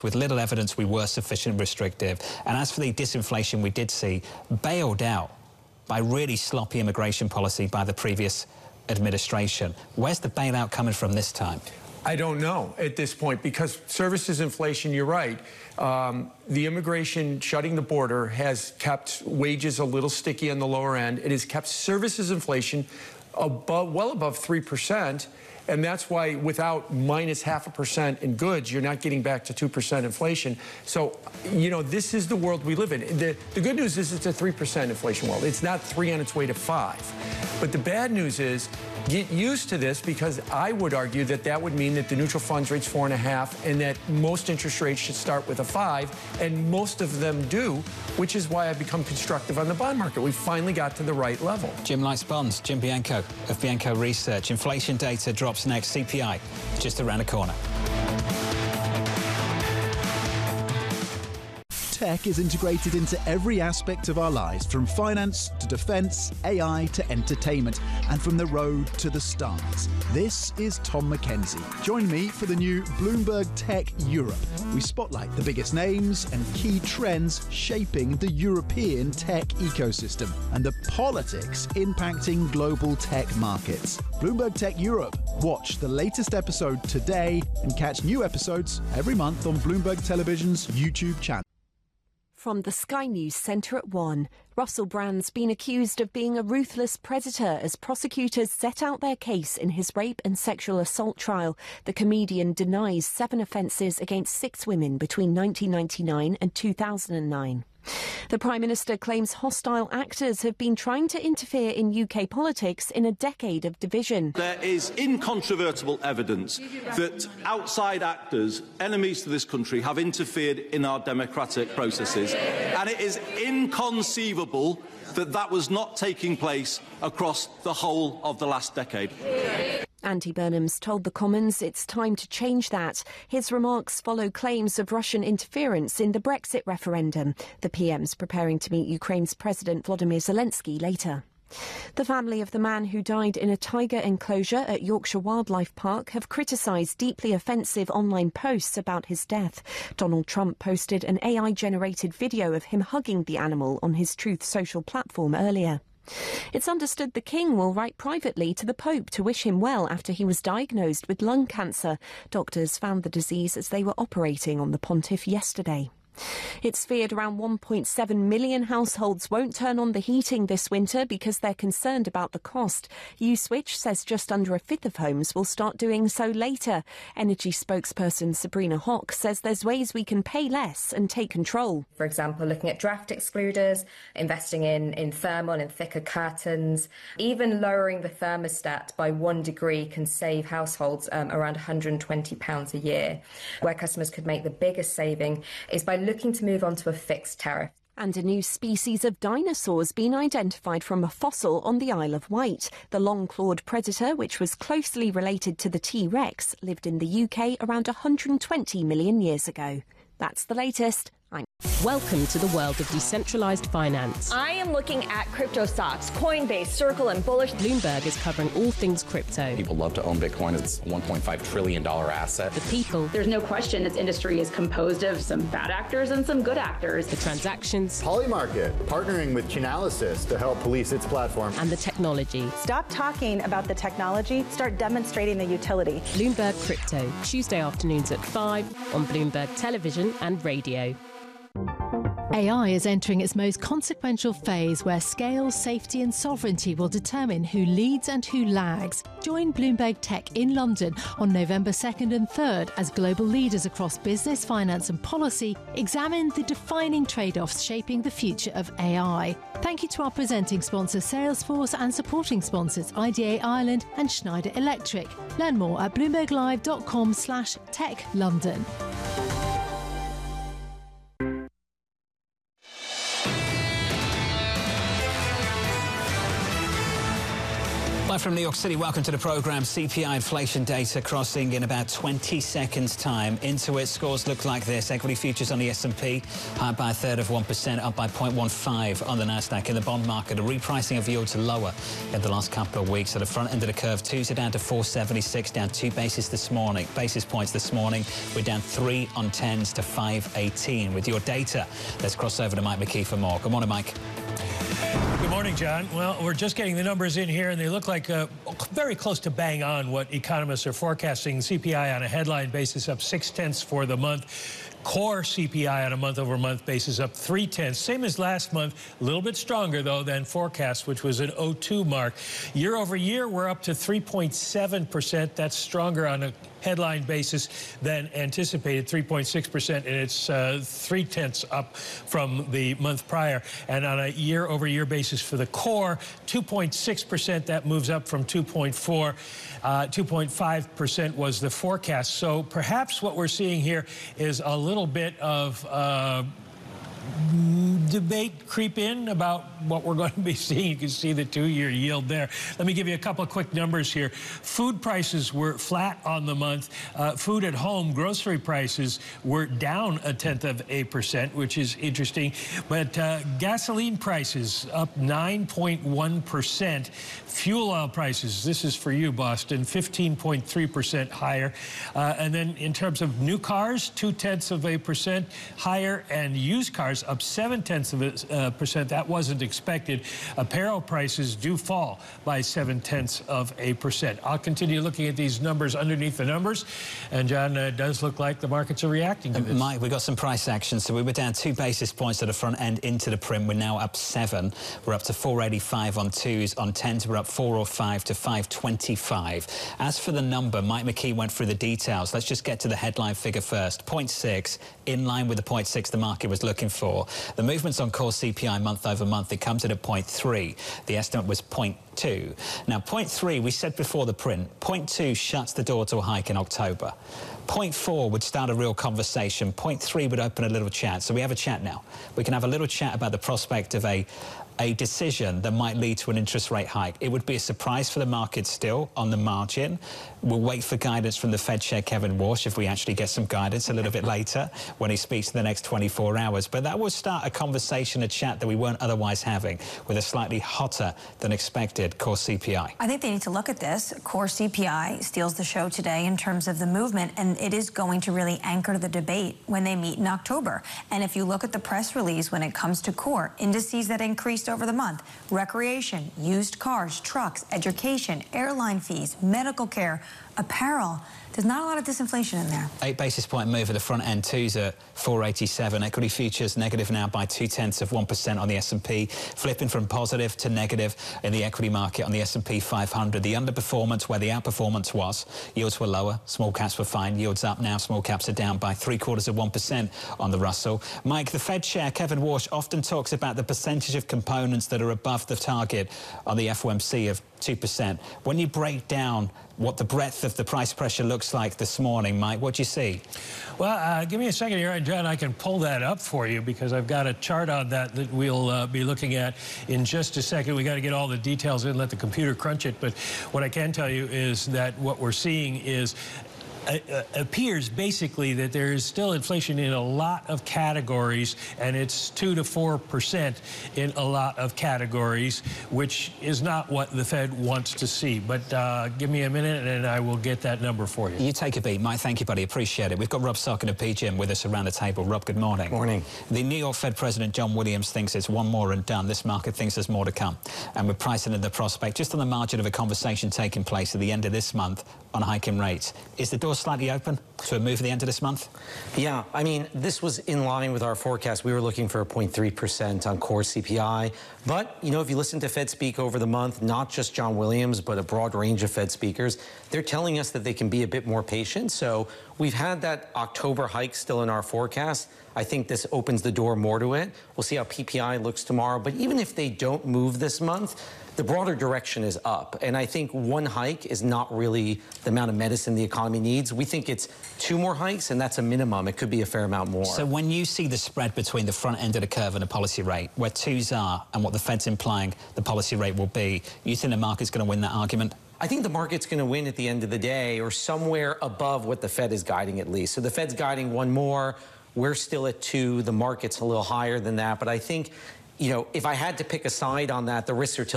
With little evidence, we were sufficiently restrictive. And as for the disinflation we did see, bailed out by really sloppy immigration policy by the previous administration. Where's the bailout coming from this time? I don't know at this point, because services inflation, you're right. The immigration shutting the border has kept wages a little sticky on the lower end. It has kept services inflation well above 3%. And that's why without minus 0.5% in goods, you're not getting back to 2% inflation. So, you know, this is the world we live in. The good news is it's a 3% inflation world. It's not 3 on its way to 5. But the bad news is get used to this, because I would argue that that would mean that the neutral funds rate's 4.5 and that most interest rates should start with a 5, and most of them do, which is why I've become constructive on the bond market. We finally got to the right level. Jim likes bonds. Jim Bianco of Bianco Research. Inflation data drops next. CPI just around the corner. Tech is integrated into every aspect of our lives, from finance to defence, AI to entertainment, and from the road to the stars. This is Tom McKenzie. Join me for the new Bloomberg Tech Europe. We spotlight the biggest names and key trends shaping the European tech ecosystem and the politics impacting global tech markets. Bloomberg Tech Europe. Watch the latest episode today and catch new episodes every month on Bloomberg Television's YouTube channel. From the Sky News Centre at 1, Russell Brand's been accused of being a ruthless predator as prosecutors set out their case in his rape and sexual assault trial. The comedian denies 7 offences against 6 women between 1999 and 2009. The Prime Minister claims hostile actors have been trying to interfere in UK politics in a decade of division. There is incontrovertible evidence that outside actors, enemies to this country, have interfered in our democratic processes, and it is inconceivable that that was not taking place across the whole of the last decade. Andy Burnham's told the Commons it's time to change that. His remarks follow claims of Russian interference in the Brexit referendum. The PM's preparing to meet Ukraine's President Volodymyr Zelensky later. The family of the man who died in a tiger enclosure at Yorkshire Wildlife Park have criticised deeply offensive online posts about his death. Donald Trump posted an AI-generated video of him hugging the animal on his Truth Social platform earlier. It's understood the King will write privately to the Pope to wish him well after he was diagnosed with lung cancer. Doctors found the disease as they were operating on the Pontiff yesterday. It's feared around 1.7 million households won't turn on the heating this winter because they're concerned about the cost. Uswitch says just under a fifth of homes will start doing so later. Energy spokesperson Sabrina Hock says there's ways we can pay less and take control. For example, looking at draft excluders, investing in thermal and thicker curtains, even lowering the thermostat by 1 degree can save households around £120 a year. Where customers could make the biggest saving is by looking to move on to a fixed tariff. And a new species of dinosaurs been identified from a fossil on the Isle of Wight. The long-clawed predator, which was closely related to the T-Rex, lived in the UK around 120 million years ago. That's the latest. Welcome to the world of decentralized finance. I am looking at crypto stocks, Coinbase, Circle, and Bullish. Bloomberg is covering all things crypto. People love to own Bitcoin. It's a $1.5 trillion asset. The people. There's no question this industry is composed of some bad actors and some good actors. The transactions. Polymarket, partnering with Chainalysis to help police its platform. And the technology. Stop talking about the technology, start demonstrating the utility. Bloomberg Crypto, Tuesday afternoons at 5 on Bloomberg Television and Radio. AI is entering its most consequential phase, where scale, safety and sovereignty will determine who leads and who lags. Join Bloomberg Tech in London on November 2nd and 3rd as global leaders across business, finance and policy examine the defining trade-offs shaping the future of AI. Thank you to our presenting sponsor Salesforce and supporting sponsors IDA Ireland and Schneider Electric. Learn more at bloomberglive.com/techlondon. Live from New York City, welcome to the programme. CPI inflation data crossing in about 20 seconds' time. Into it, scores look like this. Equity futures on the S&P higher by 1/3%, up by 0.15 on the Nasdaq. In the bond market, a repricing of yields lower in the last couple of weeks. At the front end of the curve, twos are down to 476, down 2 basis points this morning. We're down 3 on 10s to 518. With your data, let's cross over to Mike McKee for more. Good morning, Mike. Good morning, John. Well, we're just getting the numbers in here, and they look like very close to bang on what economists are forecasting. CPI on a headline basis up 0.6 for the month. Core CPI on a month-over-month basis up 0.3, same as last month. A little bit stronger, though, than forecast, which was an 0.2 mark. Year over year, we're up to 3.7%. That's stronger on a headline basis than anticipated, 3.6%, and it's 0.3 up from the month prior. And on a year-over-year basis for the core, 2.6%. That moves up from 2.4. 2.5% was the forecast. So perhaps what we're seeing here is a little bit of debate creep in about what we're going to be seeing. You can see the 2-year yield there. Let me give you a couple of quick numbers here. Food prices were flat on the month. Food at home, grocery prices were down 0.1%, which is interesting. But gasoline prices up 9.1%. Fuel oil prices, this is for you, Boston, 15.3% higher. And then in terms of new cars, 0.2% higher, and used cars up 0.7%. That wasn't expected. Apparel prices do fall by 0.7%. I'll continue looking at these numbers underneath the numbers. And, John, it does look like the markets are reacting to this. Mike, we got some price action. So we were down 2 basis points at the front end into the prim. We're now up 7. We're up to 485 on 2s. On 10s, we're up 405 to 525. As for the number, Mike McKee went through the details. Let's just get to the headline figure first. 0.6, in line with the 0.6 the market was looking for. The movements on core CPI month over month, it comes in at 0.3. The estimate was 0.2. Now, 0.3, we said before the print, 0.2 shuts the door to a hike in October. 0.4 would start a real conversation. 0.3 would open a little chat. So we have a chat now. We can have a little chat about the prospect of a decision that might lead to an interest rate hike. It would be a surprise for the market still on the margin. We'll wait for guidance from the Fed Chair Kevin Warsh if we actually get some guidance a little bit later when he speaks in the next 24 hours. But that will start a conversation, a chat that we weren't otherwise having with a slightly hotter than expected core CPI. I think they need to look at this. Core CPI steals the show today in terms of the movement, and it is going to really anchor the debate when they meet in October. And if you look at the press release when it comes to core, indices that increased over the month, recreation, used cars, trucks, education, airline fees, medical care, apparel. There's not a lot of disinflation in there. 8 basis point move at the front end, twos at 487. Equity futures negative now by 0.2% on the S&P, flipping from positive to negative in the equity market on the S&P 500. The underperformance where the outperformance was, yields were lower, small caps were fine, yields up now, small caps are down by 0.75% on the Russell. Mike, the Fed Chair Kevin Warsh often talks about the percentage of components that are above the target on the FOMC of 2%. When you break down what the breadth of the price pressure looks like this morning, Mike, what do you see? Well, give me a second here, John. I can pull that up for you because I've got a chart on that we'll be looking at in just a second. We got to get all the details in, let the computer crunch it. But what I can tell you is that what we're seeing is appears basically that there is still inflation in a lot of categories, and it's 2 to 4% in a lot of categories, which is not what the Fed wants to see. But give me a minute and I will get that number for you. You take a beat, Mike. Thank you, buddy. Appreciate it. We've got Rob Salkin of PGIM with us around the table. Rob, good morning. Morning. The New York Fed President John Williams thinks it's one more and done. This market thinks there's more to come. And we're pricing in the prospect, just on the margin of a conversation taking place at the end of this month on hiking rates. Is the door slightly open to a move at the end of this month? Yeah, I mean, this was in line with our forecast. We were looking for a 0.3% on core CPI. But, you know, if you listen to Fed speak over the month, not just John Williams, but a broad range of Fed speakers, they're telling us that they can be a bit more patient. So we've had that October hike still in our forecast. I think this opens the door more to it. We'll see how PPI looks tomorrow. But even if they don't move this month, the broader direction is up. And I think one hike is not really the amount of medicine the economy needs. We think it's 2 more hikes, and that's a minimum. It could be a fair amount more. So when you see the spread between the front end of the curve and the policy rate, where 2s are and what the Fed's implying the policy rate will be, you think the market's going to win that argument? I think the market's going to win at the end of the day, or somewhere above what the Fed is guiding at least. So the Fed's guiding 1 more. We're still at 2. The market's a little higher than that. But I think, you know, if I had to pick a side on that, the risks are tilted